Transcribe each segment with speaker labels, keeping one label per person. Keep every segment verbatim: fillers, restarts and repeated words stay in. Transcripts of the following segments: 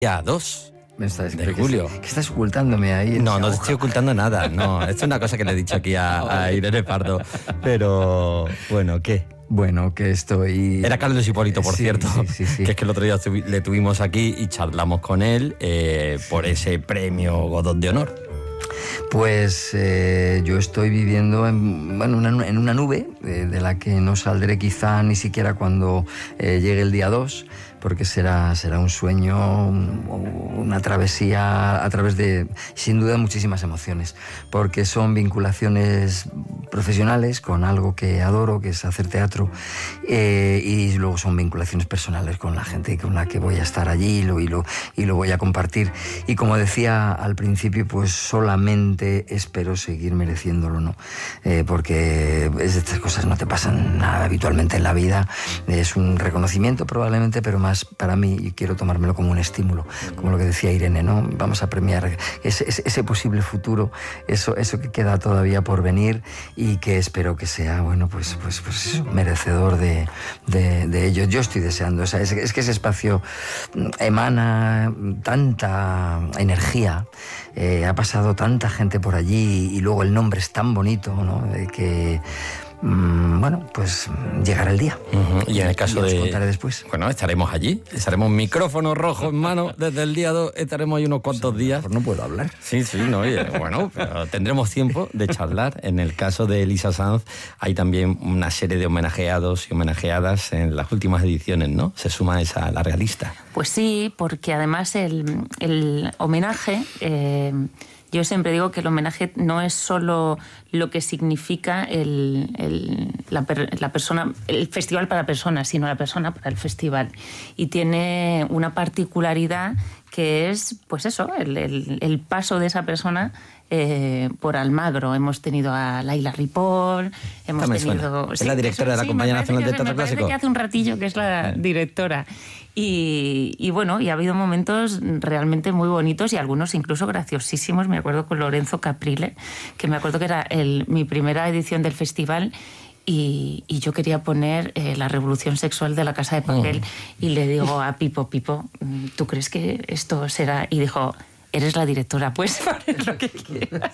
Speaker 1: día dos
Speaker 2: Me estás,
Speaker 1: de julio.
Speaker 2: ¿Qué, ¿Qué estás ocultándome ahí?
Speaker 1: No, no te estoy ocultando nada. No, es una cosa que le he dicho aquí a, a Irene Pardo. Pero, bueno, ¿qué?
Speaker 2: Bueno, que estoy...
Speaker 1: Era Carlos Hipólito, por
Speaker 2: sí,
Speaker 1: cierto,
Speaker 2: sí, sí, sí.
Speaker 1: que es que el otro día le tuvimos aquí y charlamos con él eh, por ese premio Godot de Honor.
Speaker 2: Pues eh, yo estoy viviendo en, bueno, una, en una nube eh, de la que no saldré quizá ni siquiera cuando eh, llegue el día dos, porque será, será un sueño, un, una travesía a través de, sin duda, muchísimas emociones, porque son vinculaciones profesionales con algo que adoro, que es hacer teatro, eh, y luego son vinculaciones personales con la gente con la que voy a estar allí y lo, y lo, y lo voy a compartir. Y como decía al principio, pues solamente espero seguir mereciéndolo, ¿no? Eh, porque estas cosas no te pasan nada habitualmente en la vida. Es un reconocimiento probablemente, pero más para mí, y quiero tomármelo como un estímulo, como lo que decía Irene, ¿no? Vamos a premiar ese, ese, ese posible futuro, eso, eso que queda todavía por venir y que espero que sea, bueno, pues, pues, pues merecedor de, de, de ello. Yo estoy deseando, o sea, es, es que ese espacio emana tanta energía, eh, ha pasado tanta gente por allí y luego el nombre es tan bonito, ¿no? De que bueno, pues llegará el día.
Speaker 1: Uh-huh. Y en el caso
Speaker 2: y os
Speaker 1: de...
Speaker 2: contaré después.
Speaker 1: Bueno, estaremos allí, estaremos micrófono rojo en mano desde el día dos, estaremos ahí unos cuantos días.
Speaker 2: Pues no puedo hablar.
Speaker 1: Sí, sí, no, oye, bueno, pero tendremos tiempo de charlar. En el caso de Elisa Sanz hay también una serie de homenajeados y homenajeadas en las últimas ediciones, ¿no? Se suma esa a la realista.
Speaker 3: Pues sí, porque además el, el homenaje... Eh, Yo siempre digo que el homenaje no es solo lo que significa el, el, la, la persona, el festival para personas, sino la persona para el festival. Y tiene una particularidad que es, pues eso, el, el, el paso de esa persona eh, por Almagro. Hemos tenido a Laila Ripoll, hemos tenido...
Speaker 1: Sí, es la directora eso, de la sí, Compañía Nacional de Teatro Clásico.
Speaker 3: Me parece que hace un ratillo que es la directora. Y, y bueno, y ha habido momentos realmente muy bonitos y algunos incluso graciosísimos. Me acuerdo con Lorenzo Caprile, que me acuerdo que era el, mi primera edición del festival y, y yo quería poner eh, La Revolución Sexual de La Casa de Papel mm. y le digo a Pipo, Pipo, ¿tú crees que esto será? Y dijo... Eres la directora, pues poner lo que quieras.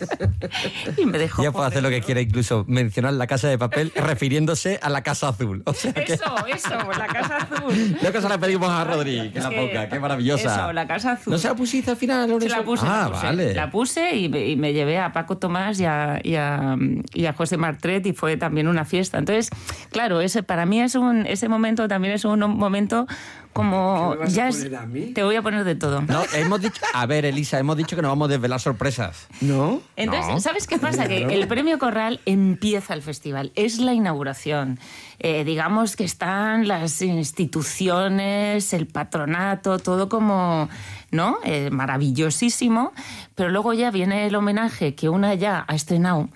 Speaker 3: Y me dejó.
Speaker 1: Ya puedo hacer lo que quiera, incluso mencionar La Casa de Papel refiriéndose a La Casa Azul. O sea que...
Speaker 3: Eso, eso, La Casa Azul.
Speaker 1: Lo que se la pedimos a Rodri, que es la poca, qué maravillosa.
Speaker 3: Eso, La Casa Azul.
Speaker 1: ¿No se la pusiste al final, Lorenzo?
Speaker 3: Se la puse,
Speaker 1: ah,
Speaker 3: la puse,
Speaker 1: vale.
Speaker 3: La puse y me, y me llevé a Paco Tomás y a, y, a, y a José Martret y fue también una fiesta. Entonces, claro, ese para mí es un, ese momento también es un momento como...
Speaker 4: ¿Qué me vas
Speaker 3: ya
Speaker 4: a
Speaker 3: es,
Speaker 4: poner a mí?
Speaker 3: Te voy a poner de todo.
Speaker 1: No, hemos dicho... A ver, Elisa, hemos dicho que nos vamos a desvelar sorpresas.
Speaker 4: ¿No?
Speaker 3: Entonces,
Speaker 1: no.
Speaker 3: ¿sabes qué pasa? Que el Premio Corral empieza el festival, es la inauguración. Eh, digamos que están las instituciones, el patronato, todo como, ¿no? Eh, maravillosísimo, pero luego ya viene el homenaje que una ya ha estrenado.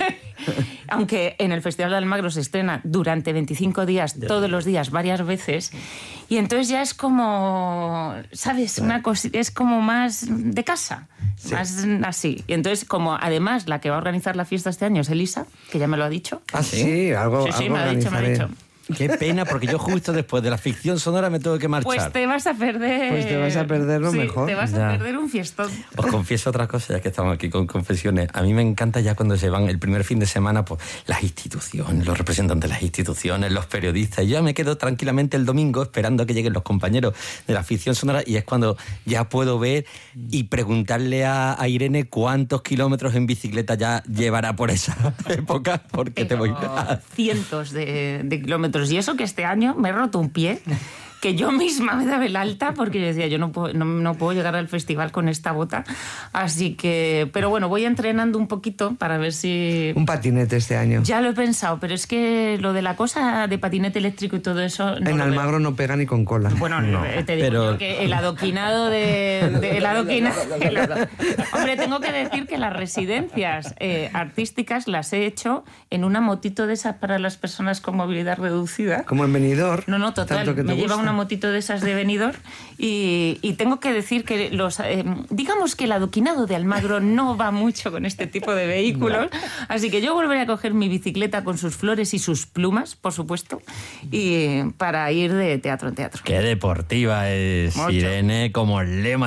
Speaker 3: Aunque en el Festival de Almagro se estrena durante veinticinco días, todos los días, varias veces. Y entonces ya es como, ¿sabes? Una cosa, es como más de casa, sí. Más así. Y entonces, como además la que va a organizar la fiesta este año es Elisa, que ya me lo ha dicho.
Speaker 4: Ah, sí, sí algo
Speaker 3: Sí, sí,
Speaker 4: algo
Speaker 3: me lo ha dicho, me lo ha dicho.
Speaker 1: Qué pena, porque yo justo después de la ficción sonora me tengo que marchar.
Speaker 3: Pues te vas a perder...
Speaker 4: Pues te vas a perder lo
Speaker 3: sí,
Speaker 4: mejor.
Speaker 3: te vas
Speaker 1: ya.
Speaker 3: a perder un fiestón.
Speaker 1: Os confieso otra cosa, ya que estamos aquí con confesiones. A mí me encanta ya cuando se van el primer fin de semana, pues las instituciones, los representantes de las instituciones, los periodistas. Yo ya me quedo tranquilamente el domingo esperando a que lleguen los compañeros de la ficción sonora y es cuando ya puedo ver y preguntarle a, a Irene cuántos kilómetros en bicicleta ya llevará por esa época, porque
Speaker 3: Pero
Speaker 1: te voy a...
Speaker 3: cientos de, de kilómetros. Y eso que este año me he roto un pie, que yo misma me daba el alta porque yo decía, yo no puedo, no, no puedo llegar al festival con esta bota. Así que, pero bueno, voy entrenando un poquito para ver si...
Speaker 4: Un patinete este año.
Speaker 3: Ya lo he pensado, pero es que lo de la cosa de patinete eléctrico y todo eso... No
Speaker 4: en Almagro veo. No pega ni con cola.
Speaker 3: Bueno, no, te digo pero... yo que el adoquinado de... de el adoquinado, el ado... Hombre, tengo que decir que las residencias eh, artísticas las he hecho en una motito de esas para las personas con movilidad reducida.
Speaker 4: Como en Benidorm.
Speaker 3: No, no, total.
Speaker 4: Que
Speaker 3: me lleva una una motito de esas de Benidorm y, y tengo que decir que los eh, digamos que el adoquinado de Almagro no va mucho con este tipo de vehículos, así que yo volveré a coger mi bicicleta con sus flores y sus plumas, por supuesto, y para ir de teatro en teatro.
Speaker 1: Qué deportiva es
Speaker 3: Mucho.
Speaker 1: Irene, como el lema